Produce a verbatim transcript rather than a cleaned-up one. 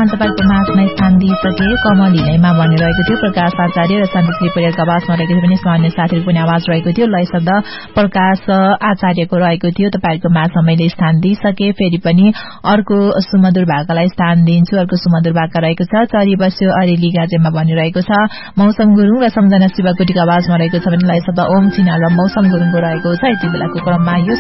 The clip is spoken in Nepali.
हाल तपाईँको माझमा स्थान दिइसके कमल हिलैमा भनिरहेको थियो प्रकाश आचार्य र शान्तिश्री परियारको आवाजमा रहेको थियो भने सामान्य साथीहरूको पनि आवाज रहेको थियो लय शब्द प्रकाश आचार्यको रहेको थियो तपाईँको माझमा मैले स्थान दिइसके फेरि पनि अर्को सुमधुर भाकालाई स्थान दिन्छु अर्को सुमधुर भाका रहेको छ चरी बस्यो अरेली गाजेमा भनिरहेको छ मौसम गुरुङ र सम्झना शिवकोटीको आवाजमा रहेको छ भने लय शब्द ओम छिना र मौसम गुरुङको रहेको छ यति बेलाको क्रममा यो